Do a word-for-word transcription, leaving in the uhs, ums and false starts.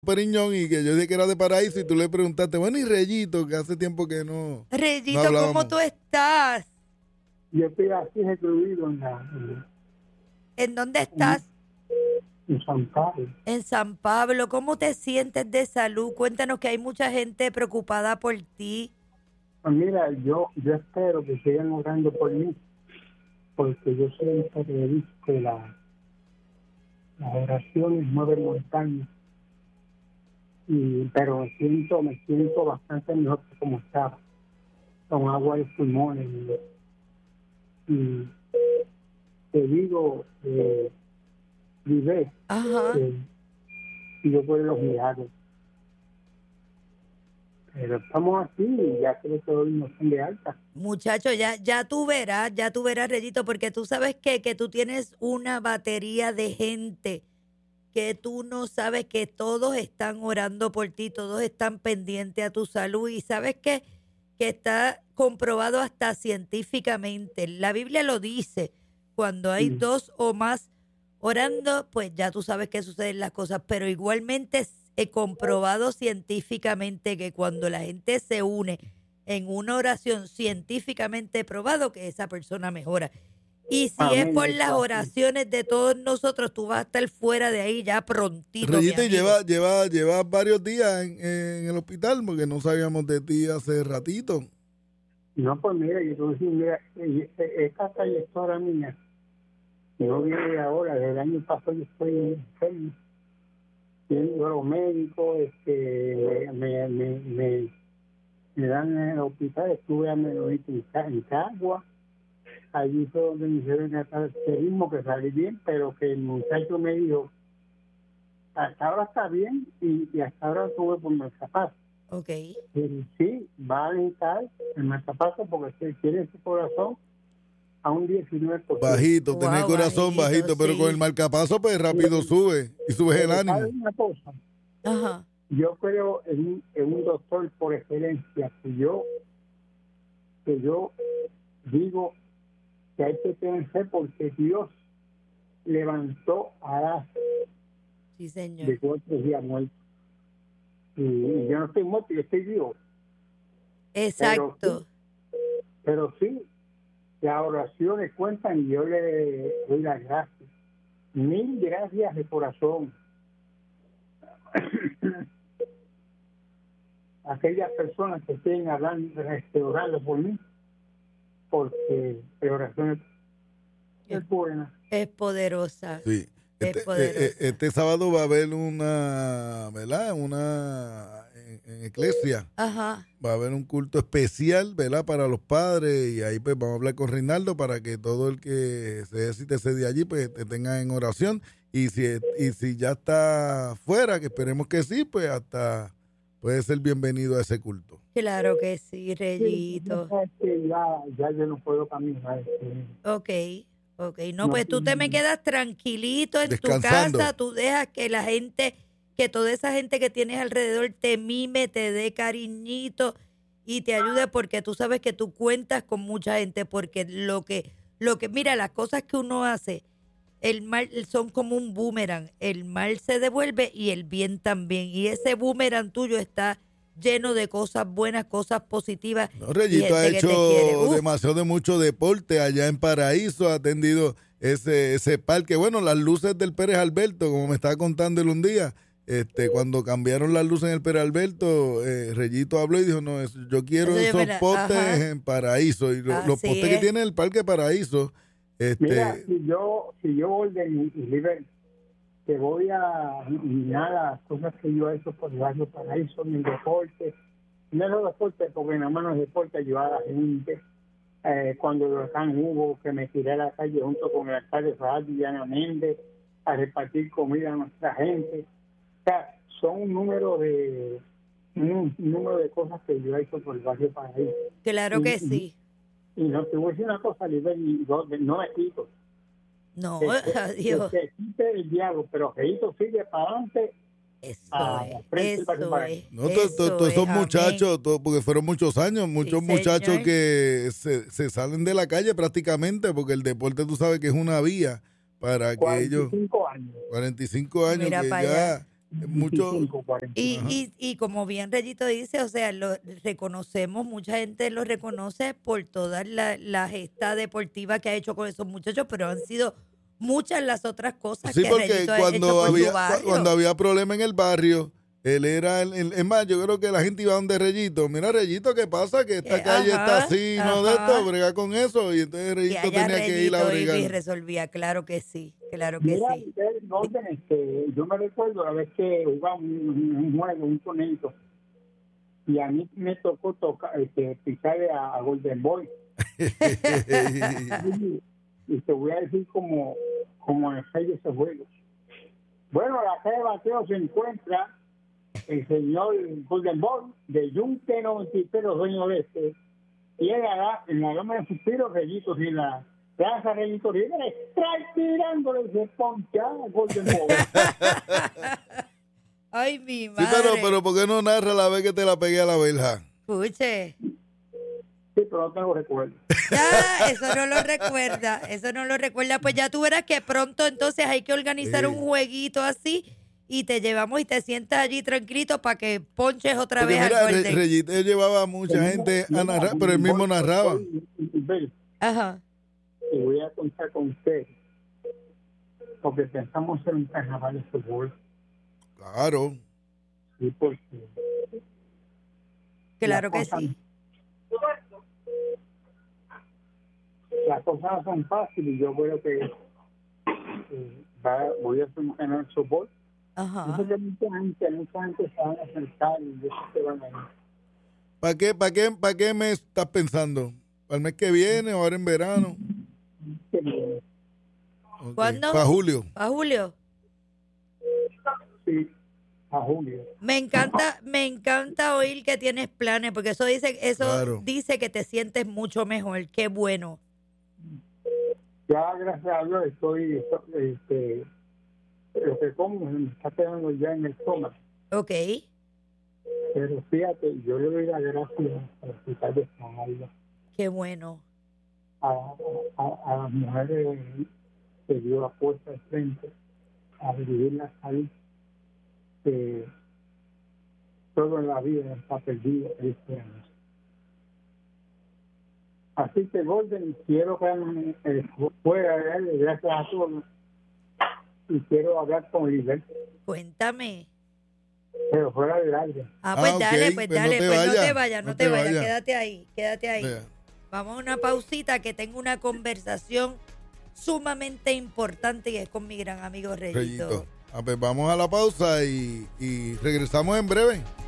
Periñón y que yo dije que era de Paraíso y tú le preguntaste, bueno, y Reyito, que hace tiempo que no, Reyito, no ¿cómo hablábamos. tú estás? Yo estoy así recluido en, la, en, ¿En dónde estás? en San Pablo. En San Pablo. ¿Cómo te sientes de salud? Cuéntanos que hay mucha gente preocupada por ti. Pues mira, yo, yo espero que sigan orando por mí, porque yo siempre he visto que la, las oraciones mueven montañas. Y, pero me siento, me siento bastante mejor que como estaba, con agua de pulmones. Y, y te digo, eh, vive, Ajá. eh, y yo puedo los milagros. Pero estamos aquí y ya creo que hoy no son de alta. Muchacho, ya, ya tú verás, ya tú verás, Reyito, porque tú sabes que, que tú tienes una batería de gente que tú no sabes que todos están orando por ti, todos están pendientes a tu salud y sabes que, que está comprobado hasta científicamente. La Biblia lo dice, cuando hay Sí. dos o más orando, pues ya tú sabes que suceden las cosas, pero igualmente es eh, comprobado científicamente que cuando la gente se une en una oración científicamente probado que esa persona mejora. Y si Amén, es por eso las así. oraciones de todos nosotros, tú vas a estar fuera de ahí ya prontito, mi Reyito, y amigo. lleva, lleva, lleva varios días en, en el hospital porque no sabíamos de ti hace ratito. No, pues mira, yo te voy a decir, mira, eh, eh, esta trayectoria mía, yo viene ahora, desde el año pasado yo estoy enfermo, yendo a los médicos, este, me, me, me, me dan en el hospital, estuve a mediodía en, Ca- en Cagua, allí fue donde me hicieron el caracterismo, que salí bien, pero que el muchacho me dijo, hasta ahora está bien y, y hasta ahora tuve por marcapaso. Ok. Y sí, va a necesitar el marcapaso porque si tiene su corazón a un diecinueve por ciento. Bajito, Wow, tener el corazón bajito, bajito, pero sí. con el marcapaso pues rápido sube y subes el Pero ánimo. ¿sabe una cosa? Ajá. Yo creo en un, en un doctor por excelencia que yo que yo digo que hay que tener fe porque Dios levantó a Lázaro Sí, señor. de cuatro días muerto. Y, y yo no estoy muerto, yo estoy vivo. Exacto. Pero sí, las oraciones cuentan y yo le doy las gracias. Mil gracias de corazón. Aquellas personas que estén hablando, este, orando por mí, porque la oración es, es buena. Es poderosa. Sí. Es Este, eh, poderosa. eh, este sábado va a haber una, ¿verdad? Una en, en iglesia. Ajá. Va a haber un culto especial, ¿verdad? Para los padres y ahí pues vamos a hablar con Reinaldo para que todo el que se necesite ese día allí pues te tenga en oración y si, y si ya está fuera, que esperemos que sí, pues hasta puede ser bienvenido a ese culto. Claro que sí, Sí, Reyito. no, es que ya, ya yo no puedo caminar. Este, Ok, ok. No, No, pues tú te me mm, quedas tranquilito en Descansando. tu casa, tú dejas que la gente, que toda esa gente que tienes alrededor te mime, te dé cariñito y te ayude porque tú sabes que tú cuentas con mucha gente porque lo que, lo que, mira, las cosas que uno hace, el mal son como un boomerang, el mal se devuelve y el bien también y ese boomerang tuyo está lleno de cosas buenas, cosas positivas. No, y Reyito ha gente que te hecho quiere. Uf. demasiado de mucho deporte allá en Paraíso, ha atendido ese, ese parque. Bueno, las luces del Pérez Alberto, como me estaba contando él un día, este, cuando cambiaron las luces en el Pérez Alberto, eh, Reyito habló y dijo, no, es- yo quiero Eso yo me esos la- postes ajá. en Paraíso. Y lo- Así los postes que es. tiene el Parque Paraíso, Mira, este, si yo, si yo voy de mi nivel, que voy a nada, las cosas que yo he hecho por el barrio Paraíso, mi deporte, no es los deportes, porque nada más no es deporte, ayudar a la gente. Eh, cuando el huracán hubo, que me tiré a la calle junto con el alcalde Fajardo y Diana Méndez a repartir comida a nuestra gente. O sea, son un número de un número de cosas que yo he hecho por el barrio Paraíso. Claro Y- que y- sí. Y no te voy a decir una cosa, Liber, y no, no me quito. No, Que se- adiós. que se quite el diablo, pero Feito sigue para adelante Eso a es, frente del barrio eso Paraíso. es. no, to- to- eso todos es, esos amén. muchachos, to- porque fueron muchos años, muchos muchachos señor. que se, se salen de la calle prácticamente, porque el deporte tú sabes que es una vía para que ellos... cuarenta y cinco años. cuarenta y cinco años Mira que pa' ya allá. mucho. veinticinco, cuarenta. Y, Ajá. y, y como bien Reyito dice, o sea, lo reconocemos, mucha gente lo reconoce por toda la, la gesta deportiva que ha hecho con esos muchachos, pero han sido muchas las otras cosas Sí, que porque Reyito ha hecho cuando por había, su barrio. cuando había problema en el barrio, él era el, el- es más, yo creo que la gente iba donde Reyito. Mira, Reyito, ¿qué pasa? Que esta Eh, calle ajá, está así, no de ajá. esto, brega con eso. Y entonces Y Reyito allá tenía que ir a Reyito iba y bregar. resolvía, claro que sí, claro que Mira, sí. ustedes, Golden, este, yo me recuerdo la vez que jugamos un, un juego, un torneo, y a mí me tocó tocar, este, pisarle a, a Golden Boy. Y, y te voy a decir como, como el rey de esos juegos. Bueno, la calle de bateo se encuentra el señor Golden Boy de Yunque noventa y tres, los dueños de este, y en la, en la gama de suspiros, Reyito, y en la plaza Reyito, y era strike tirándole y se ponchaba Golden Boy. Ay, mi Sí, madre. pero, pero ¿por qué no narra la vez que te la pegué a la verja? Escuche. Sí, pero no tengo recuerdo. Ya, eso no lo recuerda, eso no lo recuerda. Pues ya tú verás que pronto entonces hay que organizar Sí. un jueguito así y te llevamos y te sientas allí tranquilito para que ponches otra Porque vez mira, al Re- Golden. Reyito él llevaba a mucha gente a narrar, pero él mismo narraba. Ajá. Y voy a contar con usted, porque pensamos hacer un carnaval de fútbol. Claro. Sí, porque Claro las que cosas- sí. Las cosas no son fáciles. Yo creo que eh, va, voy a hacer un canal de fútbol. Ajá. Yo sé que mucha gente, mucha gente se van a acercar y yo sé que van a ir. ¿Para qué, para qué, para qué mes estás pensando? ¿Para el mes que viene o ahora en verano? Que, Ok. ¿Cuándo? Para julio. ¿A Julio? sí, a julio. Me encanta, me encanta oír que tienes planes, porque eso dice, eso Claro. dice que te sientes mucho mejor. Qué bueno. Ya, gracias a Dios, estoy, este, lo que como me está quedando ya en el estómago. Ok. Pero fíjate, yo le doy las gracias al hospital de San Alba, Qué bueno. a, a, a las mujeres que dio la puerta de frente a vivir la salud, que todo en la vida está perdido este año. Así que, Golden, quiero que eh, fuera de él, gracias a todos, y quiero hablar con Liber, Cuéntame. pero fuera del aire. Ah, pues Ah, ok, dale, pues pues no dale, te pues no vayas, te vayas, no, no te, te vayas, vayas. quédate ahí, quédate ahí. Vea. Vamos a una pausita que tengo una conversación sumamente importante y es con mi gran amigo Reyito. Reyito. Ah, pues vamos a la pausa y, y regresamos en breve.